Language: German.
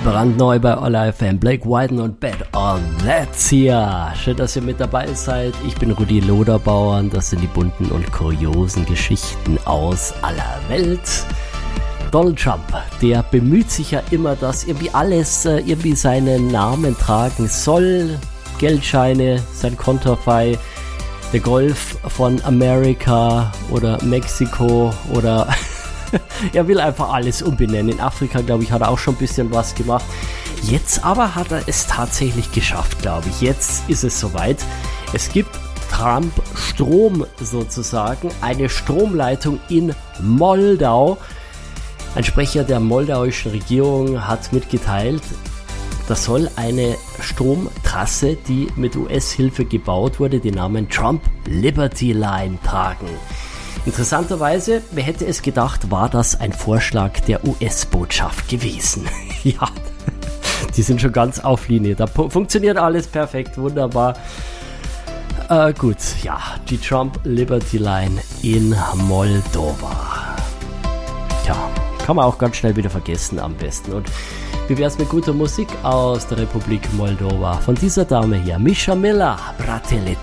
Brandneu bei Olla FM, Blake Wyden und Bet on That's hier. Schön, dass ihr mit dabei seid. Ich bin Rudi Loderbauer und das sind die bunten und kuriosen Geschichten aus aller Welt. Donald Trump, der bemüht sich ja immer, dass irgendwie alles irgendwie seinen Namen tragen soll. Geldscheine, sein Konterfei, der Golf von Amerika oder Mexiko oder... Er will einfach alles umbenennen. In Afrika, glaube ich, hat er auch schon ein bisschen was gemacht. Jetzt aber hat er es tatsächlich geschafft, glaube ich. Jetzt ist es soweit. Es gibt Trump Strom sozusagen, eine Stromleitung in Moldau. Ein Sprecher der moldauischen Regierung hat mitgeteilt, das soll eine Stromtrasse, die mit US-Hilfe gebaut wurde, den Namen Trump Liberty Line tragen. Interessanterweise, wer hätte es gedacht, war das ein Vorschlag der US-Botschaft gewesen. Ja, die sind schon ganz auf Linie. Da funktioniert alles perfekt, wunderbar. Gut, ja, die Trump Liberty Line in Moldova. Ja, kann man auch ganz schnell wieder vergessen am besten. Und wie wär's mit guter Musik aus der Republik Moldova? Von dieser Dame hier, Misha Miller, Bratelet.